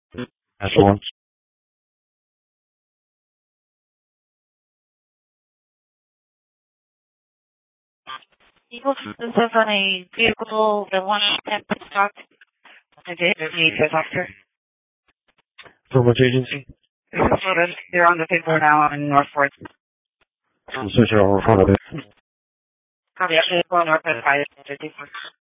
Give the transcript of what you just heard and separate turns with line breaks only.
That's the one. Eagles, this is on a vehicle that wants to talk to the doctor. From which agency? This is Florida. They're on the paper now in Northport. I'm switching over in front of it. Probably actually going north at 5:54.